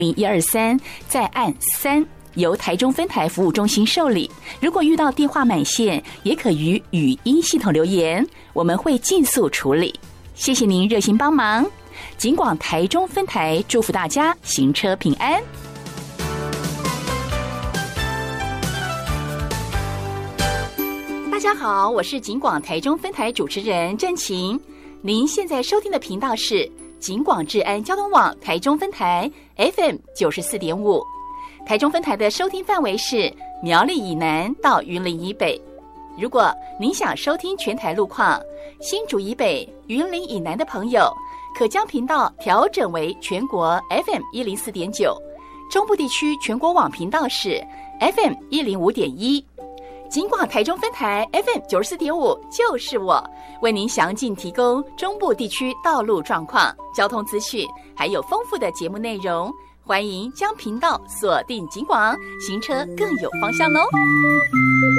0123，再按3，由台中分台服务中心受理。如果遇到电话满线，也可于语音系统留言，我们会尽速处理。谢谢您热心帮忙。警广台中分台祝福大家行车平安。大家好，我是警广台中分台主持人郑晴。您现在收听的频道是警广治安交通网台中分台 FM 94.5。台中分台的收听范围是苗栗以南到云林以北。如果您想收听全台路况，新竹以北、云林以南的朋友，可将频道调整为全国 FM 104.9，中部地区全国网频道是 FM 105.1。警广台中分台 FM 94.5就是我，为您详尽提供中部地区道路状况、交通资讯，还有丰富的节目内容。欢迎将频道锁定警广，行车更有方向哦。